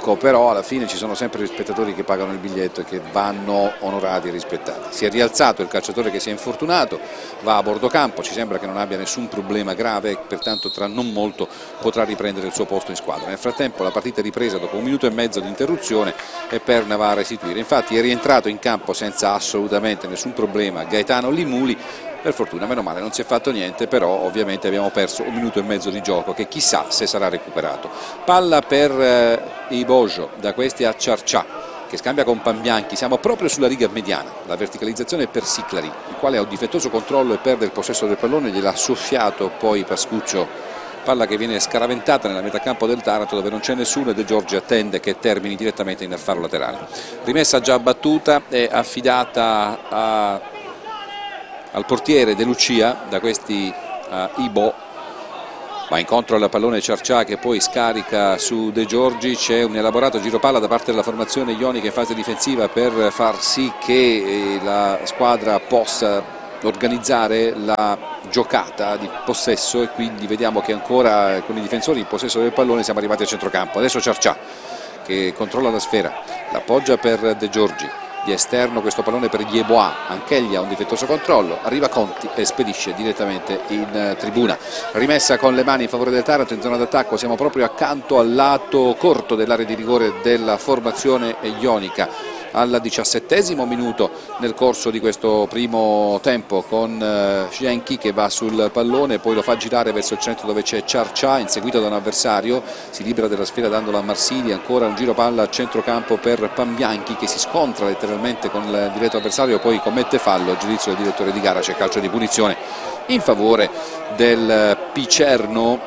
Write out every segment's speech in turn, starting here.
Ecco, però alla fine ci sono sempre gli spettatori che pagano il biglietto e che vanno onorati e rispettati. Si è rialzato il calciatore che si è infortunato, va a bordo campo, ci sembra che non abbia nessun problema grave e pertanto tra non molto potrà riprendere il suo posto in squadra. Nel frattempo la partita è ripresa dopo 1 minuto e mezzo di interruzione e Perna va a restituire. Infatti è rientrato in campo senza assolutamente nessun problema Gaetano Limuli. Per fortuna, meno male, non si è fatto niente, però ovviamente abbiamo perso 1 minuto e mezzo di gioco che chissà se sarà recuperato. Palla per Ibojo, da questi a Ciarcià, che scambia con Pambianchi, siamo proprio sulla riga mediana, la verticalizzazione è per Siclari, il quale ha un difettoso controllo e perde il possesso del pallone, gliel'ha soffiato poi Pascuccio, palla che viene scaraventata nella metà campo del Taranto dove non c'è nessuno e De Giorgi attende che termini direttamente in fallo laterale. Rimessa già battuta, è affidata al portiere De Lucia, da questi a Ibo, va incontro al pallone Ciarcià che poi scarica su De Giorgi. C'è un elaborato giro palla da parte della formazione ionica in fase difensiva per far sì che la squadra possa organizzare la giocata di possesso, e quindi vediamo che ancora con i difensori in possesso del pallone siamo arrivati a centrocampo. Adesso Ciarcià che controlla la sfera, l'appoggia per De Giorgi, di esterno questo pallone per Yeboah, anch'egli ha un difettoso controllo, arriva Conti e spedisce direttamente in tribuna. Rimessa con le mani in favore del Taranto in zona d'attacco, siamo proprio accanto al lato corto dell'area di rigore della formazione ionica. Al 17° minuto nel corso di questo primo tempo, con Genchi che va sul pallone, poi lo fa girare verso il centro dove c'è Ciarcià, inseguito da un avversario, si libera della sfera dandola a Marsili, ancora un giro palla a centrocampo per Pambianchi che si scontra letteralmente con il diretto avversario, poi commette fallo, a giudizio del direttore di gara c'è calcio di punizione in favore del Picerno.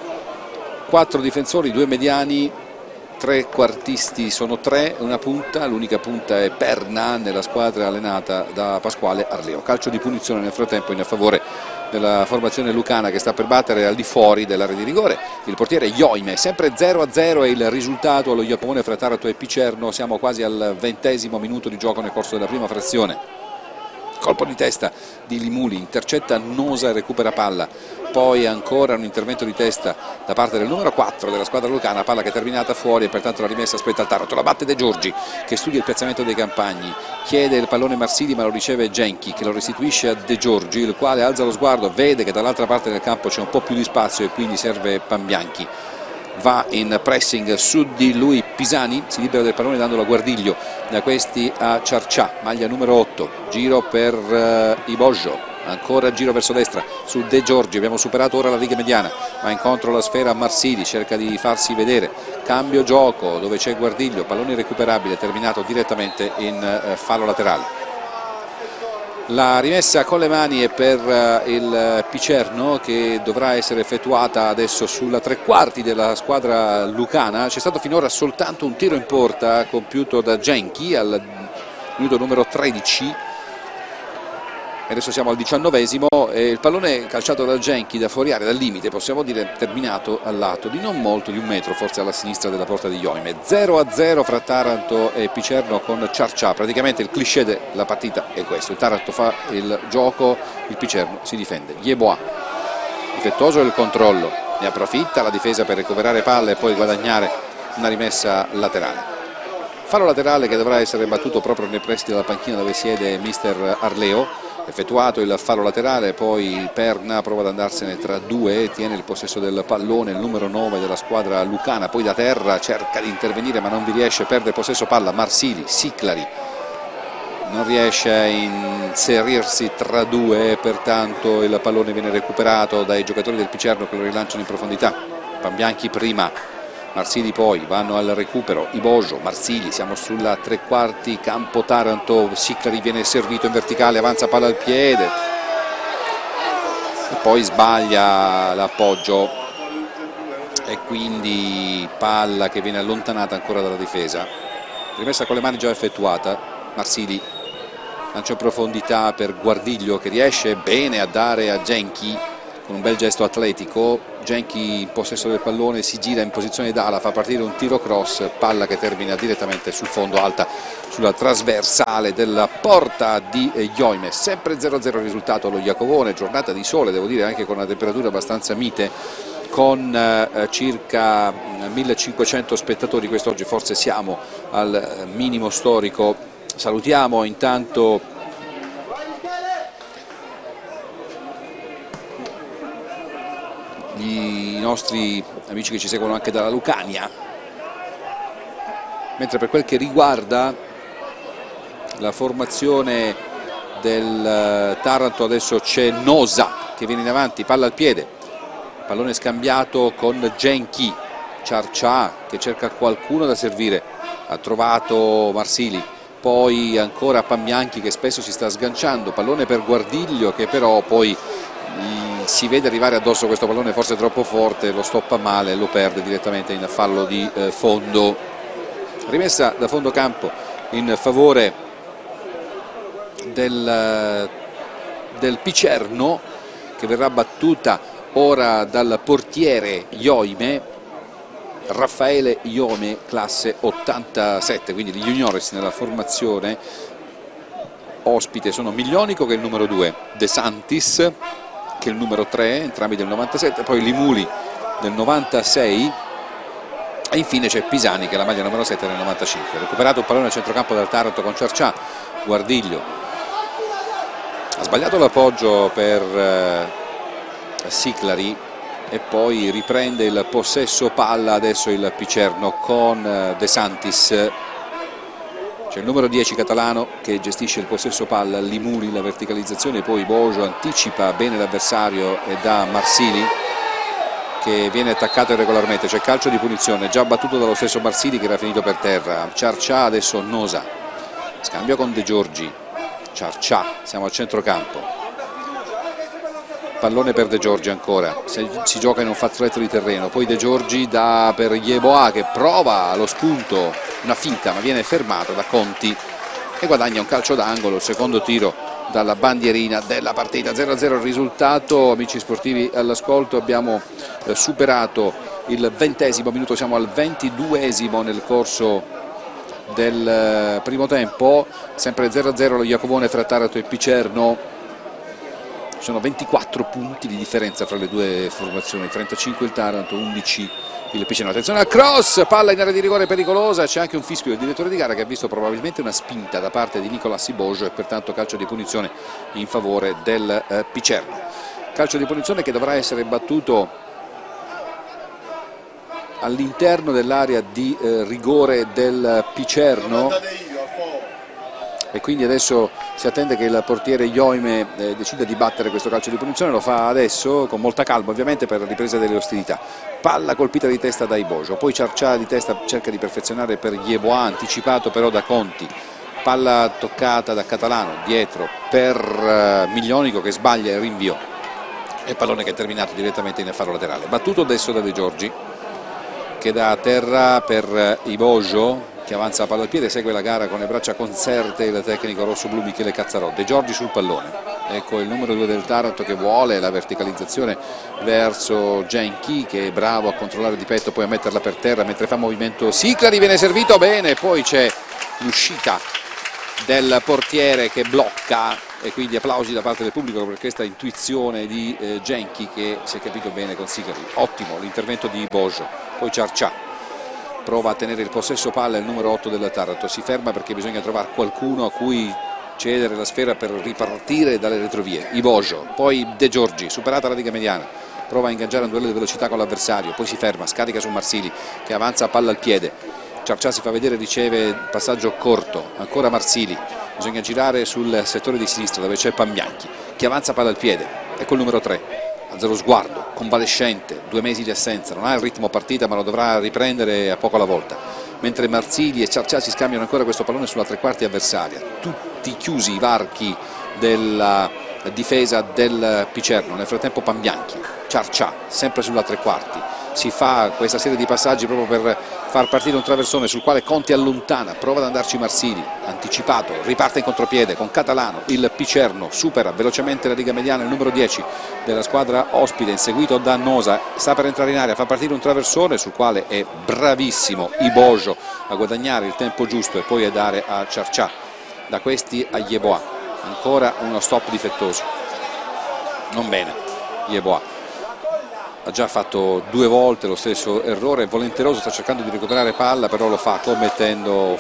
4 difensori, 2 mediani, 3 quartisti, sono 3, una punta, l'unica punta è Perna nella squadra allenata da Pasquale Arleo. Calcio di punizione nel frattempo in favore della formazione lucana che sta per battere al di fuori dell'area di rigore il portiere Ioime. Sempre 0-0 è il risultato allo Iacomone fra Taranto e Picerno, siamo quasi al 20° minuto di gioco nel corso della prima frazione. Colpo di testa di Limuli, intercetta Nosa e recupera palla, poi ancora un intervento di testa da parte del numero 4 della squadra lucana, palla che è terminata fuori e pertanto la rimessa aspetta il Taranto, la batte De Giorgi che studia il piazzamento dei compagni, chiede il pallone Marsili ma lo riceve Genchi che lo restituisce a De Giorgi, il quale alza lo sguardo, vede che dall'altra parte del campo c'è un po' più di spazio e quindi serve Pambianchi. Va in pressing su di lui Pisani, si libera del pallone dandolo a Guardiglio, da questi a Ciarcià, maglia numero 8, giro per Ibojo, ancora giro verso destra su De Giorgi, abbiamo superato ora la riga mediana, va incontro la sfera a Marsili, cerca di farsi vedere, cambio gioco dove c'è Guardiglio, pallone recuperabile terminato direttamente in fallo laterale. La rimessa con le mani è per il Picerno che dovrà essere effettuata adesso sulla 3/4 della squadra lucana. C'è stato finora soltanto un tiro in porta compiuto da Genchi al minuto numero 13. Adesso siamo al 19° e il pallone calciato da Genchi da fuori area, dal limite, possiamo dire terminato al lato di non molto, di 1 metro, forse alla sinistra della porta di Ioime. 0-0 fra Taranto e Picerno con Ciarcià, praticamente il cliché della partita è questo, il Taranto fa il gioco, il Picerno si difende. Yeboah, difettoso il controllo, ne approfitta la difesa per recuperare palle e poi guadagnare una rimessa laterale. Fallo laterale che dovrà essere battuto proprio nei pressi della panchina dove siede mister Arleo. Effettuato il fallo laterale, poi Perna prova ad andarsene tra 2, tiene il possesso del pallone, il numero 9 della squadra lucana, poi da terra cerca di intervenire ma non vi riesce, perde il possesso palla, Marsili, Siclari non riesce a inserirsi tra 2, pertanto il pallone viene recuperato dai giocatori del Picerno che lo rilanciano in profondità. Pambianchi prima, Marsili poi, vanno al recupero, Ibojo, Marsili, siamo sulla 3/4 campo Taranto, Siclari viene servito in verticale, avanza palla al piede e poi sbaglia l'appoggio e quindi palla che viene allontanata ancora dalla difesa. Rimessa con le mani già effettuata, Marsili lancia in profondità per Guardiglio che riesce bene a dare a Genchi con un bel gesto atletico. Genchi in possesso del pallone si gira in posizione d'ala, fa partire un tiro cross, palla che termina direttamente sul fondo alta sulla trasversale della porta di Ioime. Sempre 0-0 il risultato allo Iacovone, giornata di sole devo dire, anche con una temperatura abbastanza mite, con circa 1500 spettatori. Quest'oggi forse siamo al minimo storico. Salutiamo intanto i nostri amici che ci seguono anche dalla Lucania, mentre per quel che riguarda la formazione del Taranto adesso c'è Nosa che viene in avanti, palla al piede, pallone scambiato con Genchi, Ciarcià che cerca qualcuno da servire, ha trovato Marsili, poi ancora Pambianchi che spesso si sta sganciando, pallone per Guardiglio che però poi si vede arrivare addosso questo pallone forse troppo forte, lo stoppa male e lo perde direttamente in fallo di fondo. Rimessa da fondo campo in favore del Picerno, che verrà battuta ora dal portiere Ioime, Raffaele Ioime, classe 87, quindi gli juniores nella formazione. Ospite sono Miglionico che è il numero 2, De Santis che è il numero 3, entrambi del 97, poi Limuli del 96 e infine c'è Pisani che è la maglia numero 7 del 95. Recuperato un pallone a centrocampo dal Taranto con Ciarcià, Guardiglio ha sbagliato l'appoggio per Siclari e poi riprende il possesso palla adesso il Picerno con De Santis. C'è il numero 10 Catalano che gestisce il possesso palla, Limuli la verticalizzazione, poi Bojo anticipa bene l'avversario e da Marsili che viene attaccato irregolarmente. C'è calcio di punizione già battuto dallo stesso Marsili che era finito per terra. Ciarcià, adesso Nosa, scambio con De Giorgi, Ciarcià, siamo al centrocampo, pallone per De Giorgi ancora, si gioca in un fazzoletto di terreno, poi De Giorgi dà per Yeboah che prova lo spunto, una finta ma viene fermato da Conti e guadagna un calcio d'angolo, secondo tiro dalla bandierina della partita. 0-0 il risultato, amici sportivi all'ascolto, abbiamo superato il 20° minuto, siamo al 22° nel corso del primo tempo, sempre 0-0 lo Iacovone fra Taranto e Picerno. Ci sono 24 punti di differenza fra le due formazioni, 35 il Taranto, 11 il Picerno. Attenzione al cross, palla in area di rigore pericolosa, c'è anche un fischio del direttore di gara che ha visto probabilmente una spinta da parte di Nicolas Bojo e pertanto calcio di punizione in favore del Picerno. Calcio di punizione che dovrà essere battuto all'interno dell'area di rigore del Picerno e quindi adesso si attende che il portiere Ioime decida di battere questo calcio di punizione, lo fa adesso con molta calma ovviamente per la ripresa delle ostilità. Palla colpita di testa da Ibojo, poi Ciarcià di testa cerca di perfezionare per Yeboah, anticipato però da Conti, palla toccata da Catalano dietro per Miglionico che sbaglia il rinvio e pallone che è terminato direttamente in fallo laterale. Battuto adesso da De Giorgi che dà a terra per Ibojo che avanza la palla al piede, segue la gara con le braccia conserte il tecnico rossoblu Michele Cazzarò. De Giorgi sul pallone, ecco il numero 2 del Taranto che vuole la verticalizzazione verso Genchi che è bravo a controllare di petto, poi a metterla per terra mentre fa movimento Siclari, viene servito bene, poi c'è l'uscita del portiere che blocca e quindi applausi da parte del pubblico per questa intuizione di Genchi che si è capito bene con Siclari. Ottimo l'intervento di Bojo, poi Ciarcià prova a tenere il possesso palla, il numero 8 del Taranto si ferma perché bisogna trovare qualcuno a cui cedere la sfera per ripartire dalle retrovie. Ibojo, poi De Giorgi, superata la riga mediana, prova a ingaggiare un duello di velocità con l'avversario, poi si ferma, scarica su Marsili che avanza a palla al piede, Ciarcià si fa vedere, riceve passaggio corto, ancora Marsili, bisogna girare sul settore di sinistra dove c'è Pambianchi che avanza palla al piede, ecco il numero 3, alza lo sguardo, convalescente, 2 mesi di assenza, non ha il ritmo partita ma lo dovrà riprendere a poco alla volta, mentre Marsili e Ciarcià si scambiano ancora questo pallone sulla tre quarti avversaria, tutti chiusi i varchi della difesa del Picerno. Nel frattempo Pambianchi, Ciarcià sempre sulla tre quarti, si fa questa serie di passaggi proprio per far partire un traversone sul quale Conti allontana, prova ad andarci Marsili, anticipato, riparte in contropiede con Catalano, il Picerno supera velocemente la riga mediana, il numero 10 della squadra ospite inseguito da Nosa, sta per entrare in area, fa partire un traversone sul quale è bravissimo Ibojo a guadagnare il tempo giusto e poi a dare a Ciarcià, da questi a Yeboah, ancora uno stop difettoso, non bene Yeboah. ha già fatto 2 volte lo stesso errore, volenteroso, sta cercando di recuperare palla, però lo fa commettendo